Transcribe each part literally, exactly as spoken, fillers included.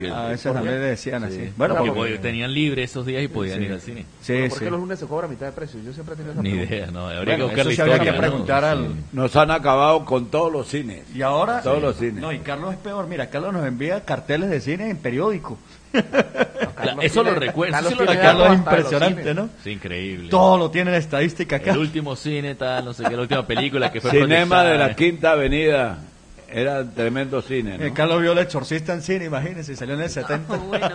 A veces también le decían sí. así. Bueno, porque porque tenían libre esos días y podían sí. ir al cine. Sí, ¿Por qué sí. los lunes se cobra a mitad de precio? Yo siempre he tenido esa Ni pregunta. idea, no. Habría Bueno, que buscar la eso sí habría historia. que ¿no? preguntar al... Sí. Nos han acabado con todos los cines. Y ahora... Todos sí. los cines. No, y Carlos es peor. Mira, Carlos nos envía carteles de cine en periódico. La- eso lo recuerdo. Carlos Eso sí lo tiene recuerdo. Carlos es hasta de los impresionante, cines. ¿no? Sí, increíble. Todo lo tiene en estadística acá. El último cine, tal, no sé qué, la última película que fue Cinema de la proyectada. Quinta Avenida. Era tremendo cine, ¿no? Eh, Carlos vio El Exorcista en cine, imagínense, salió en el setenta. Bueno,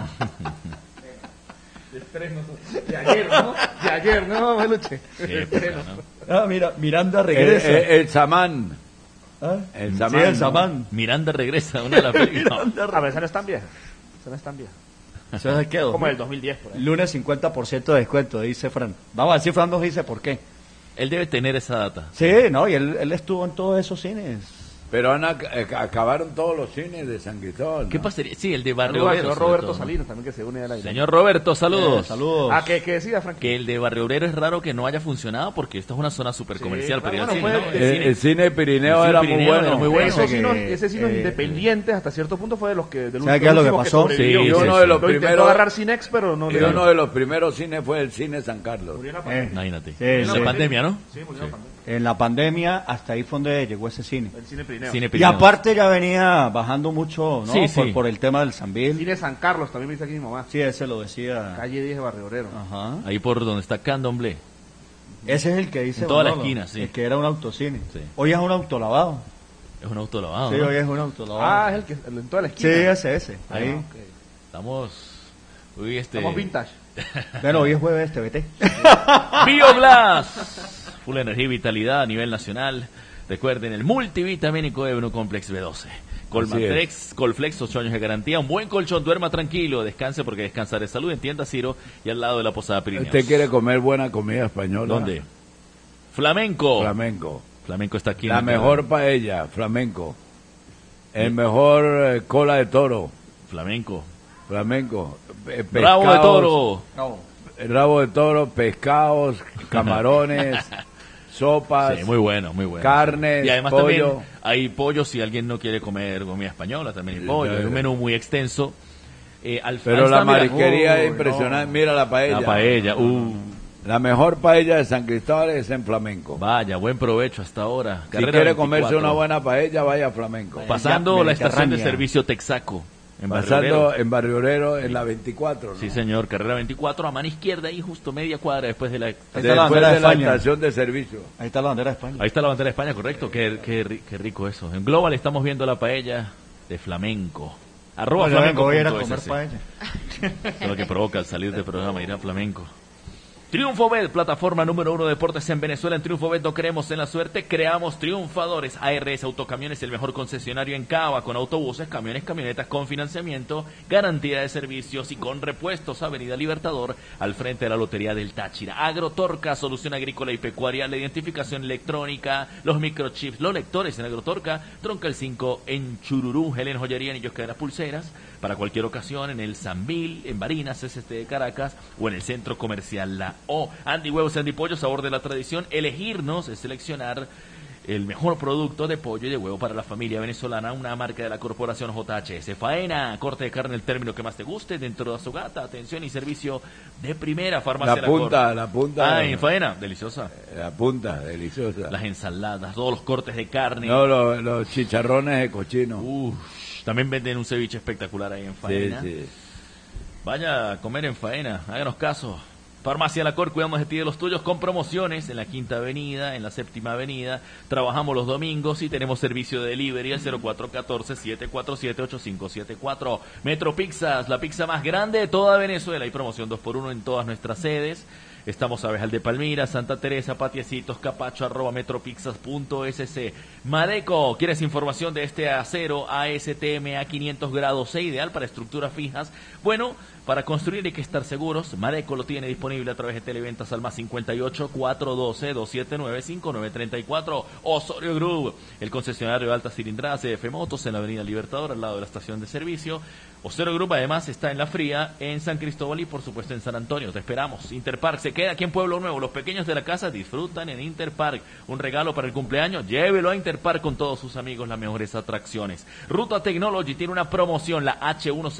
De ayer, ¿no? De ayer, ¿no, Beluche? Qué época, ¿no? Ah, mira, Miranda El, regresa. el, el Samán. ¿Ah? el Sí, Samán, el ¿no? Samán. Miranda regresa, una de las películas. Miranda A ver, esa no es tan vieja. Esa no es tan vieja. Eso es que Como el dos mil diez, por ahí. lunes cincuenta por ciento de descuento, dice Fran. Vamos a ver si Fran nos dice por qué. Él debe tener esa data. Sí, no, y él, él estuvo en todos esos cines. Pero han ac- eh, acabaron todos los cines de San Cristóbal, ¿no? ¿Qué pasaría? Sí, el de Barrio Saludos al Obrero. señor sobre Roberto todo, ¿no? Salinas también, que se une a la Señor Roberto, saludos. Eh, saludos. Ah, ¿qué, qué decía, Frank? Que el de Barrio Obrero es raro que no haya funcionado porque esta es una zona súper comercial. claro, pero el bueno, cine, fue- ¿no? Eh, El el cine Pirineo el cine era Pirineo muy bueno. era muy bueno. Esos que- cinos, ese cine eh, independiente hasta cierto punto fue de los que del ¿Sabe último qué es lo que último pasó? sobrevivió. Sí, Y sí, uno sí. de los Lo intentó primeros agarrar Cinex, pero no y le uno de los primeros cines fue el cine San Carlos. Murió en la Eh, pandemia. Imagínate. Sí, en sí. la pandemia, ¿no? Sí, murió en la pandemia. En la pandemia, hasta ahí fue donde llegó ese cine. El cine Pirineo. Cine Y Pirineo. aparte ya venía bajando mucho, ¿no? Sí, por, sí. por el tema del Sambil. Cine San Carlos, también me dice aquí mi mamá. Sí, ese lo decía. Calle diez de Barrio Obrero. Ajá. Ahí por donde está Candomblé. Ese es el que dice En toda la Manolo, esquina, sí. el que era un autocine. Sí. Hoy es un autolavado. Es un auto lavado, Sí, ¿no? hoy es un autolavado. Ah, es el que el en toda la Sí, esquina. ese, ese. Ahí. Ah, ok. Estamos... Uy, este... Estamos vintage. Bueno, hoy es jueves, T V T. BioBlast. Full energía y vitalidad a nivel nacional. Recuerden, el multivitamínico Ebro Complex B doce. Colmatrex, Colflex, ocho años de garantía. Un buen colchón, duerma tranquilo, descanse porque descansar es salud. En tienda Ciro y al lado de la Posada Pirineos. ¿Usted quiere comer buena comida española? ¿Dónde? Flamenco. Flamenco. Flamenco está aquí. en La el- mejor paella, flamenco. El mejor eh, cola de toro, Flamenco. flamenco. Eh, Bravo de pescados, toro. el rabo de toro, pescados, camarones, sopas, Sí, muy bueno, muy bueno. carnes, Y además pollo. también hay pollo si alguien no quiere comer comida española, también hay pollo. Es un menú muy extenso. Eh, al- Pero ahí la está, mira, marisquería Uy, es impresionante. Mira la paella. la paella. Uh, La mejor paella de San Cristóbal es en flamenco. vaya, buen provecho hasta ahora. Si Carrera quiere comerse veinticuatro. una buena paella, vaya a flamenco. Pasando Ya, la estación de Mediterránea. servicio Texaco. En Barrio Pasando Obrero. en Barrio Obrero en la veinticuatro, ¿no? Sí, señor, carrera veinticuatro, a mano izquierda, ahí justo media cuadra después de la... Ahí está la Después bandera de de la España. estación de servicio. Ahí está la bandera de España. Ahí está la bandera de España, correcto. Qué, qué, ri- qué rico eso. En Global estamos viendo la paella de flamenco. Arroba Bueno, flamenco. vengo, voy a ir a punto comer es ese. paella. Eso es lo que provoca al salir del programa, ir a flamenco. TriunfoBet, plataforma número uno de deportes en Venezuela. En TriunfoBet no creemos en la suerte, creamos triunfadores. A R S Autocamiones, el mejor concesionario en Cava, con autobuses, camiones, camionetas, con financiamiento, garantía de servicios y con repuestos. Avenida Libertador, al frente de la Lotería del Táchira. Agrotorca, solución agrícola y pecuaria, la identificación electrónica, los microchips, los lectores en Agrotorca, Troncal cinco en Chururú, Helen Joyería, anillos, cadenas, pulseras, para cualquier ocasión, en el Sambil, en Barinas, C C T de Caracas, o en el Centro Comercial La O. Andy Huevos, Andy Pollo, sabor de la tradición. Elegirnos es seleccionar el mejor producto de pollo y de huevo para la familia venezolana, una marca de la corporación J H S. Faena, corte de carne, el término que más te guste, dentro de su gata, atención y servicio de primera. Farmacia La La punta, Corte. la punta. Ah, en Faena, deliciosa. La punta, deliciosa. Las ensaladas, todos los cortes de carne. No, los, los chicharrones de cochino. Uf, también venden un ceviche espectacular ahí en sí, Faena. sí. Vaya a comer en Faena, háganos caso. Farmacia La Cor, cuidamos de ti y de los tuyos, con promociones en la Quinta Avenida, en la Séptima Avenida. Trabajamos los domingos y tenemos servicio de delivery al cero cuatro uno cuatro, siete cuatro siete, ocho cinco siete cuatro. Metro Pizzas, la pizza más grande de toda Venezuela. Hay promoción dos por uno en todas nuestras sedes. Estamos a Abejal de Palmira, Santa Teresa, Patiecitos, Capacho, arroba metropixas punto es ce. Madeco, ¿quieres información de este acero A S T M a quinientos grados C, ideal para estructuras fijas? Bueno, para construir hay que estar seguros. Madeco lo tiene disponible a través de Televentas al más cincuenta y ocho, cuatrocientos doce, doscientos setenta y nueve, cincuenta y nueve treinta y cuatro. Osorio Group, el concesionario de alta cilindrada C F Motos en la Avenida Libertador, al lado de la estación de servicio. Ocero Group además está en La Fría, en San Cristóbal y por supuesto en San Antonio. Te esperamos. Interpark se queda aquí en Pueblo Nuevo. Los pequeños de la casa disfrutan en Interpark. Un regalo para el cumpleaños. Llévelo a Interpark con todos sus amigos, las mejores atracciones. Ruta Technology tiene una promoción, la H uno